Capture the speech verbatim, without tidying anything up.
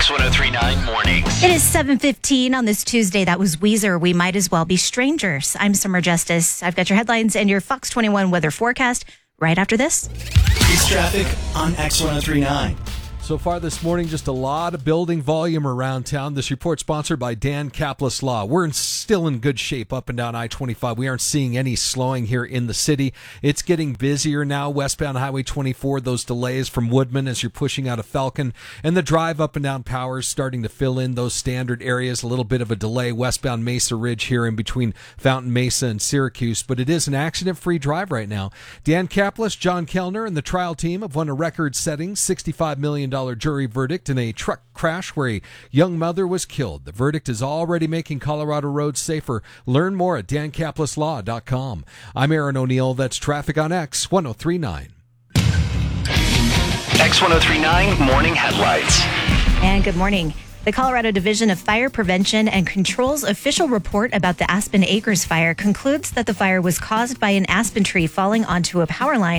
X one oh three point nine Mornings. It is seven fifteen on this Tuesday. That was Weezer. We might as well be strangers. I'm Summer Justice. I've got your headlines and your Fox twenty-one weather forecast right after this. It's traffic on X one oh three point nine. So far this morning, just a lot of building volume around town. This report sponsored by Dan Kaplis Law. We're in, still in good shape up and down I twenty-five. We aren't seeing any slowing here in the city. It's getting busier now. Westbound Highway twenty-four, those delays from Woodman as you're pushing out of Falcon. And the drive up and down Powers starting to fill in those standard areas. A little bit of a delay. Westbound Mesa Ridge here in between Fountain Mesa and Syracuse. But it is an accident-free drive right now. Dan Kaplis, John Kellner, and the trial team have won a record-setting sixty-five million dollars jury verdict in a truck crash where a young mother was killed. The verdict is already making Colorado roads safer. Learn more at dan kaplis law dot com. I'm Aaron O'Neill. That's traffic on X one oh three point nine. X one oh three point nine Morning Headlights. And good morning. The Colorado Division of Fire Prevention and Control's official report about the Aspen Acres fire concludes that the fire was caused by an aspen tree falling onto a power line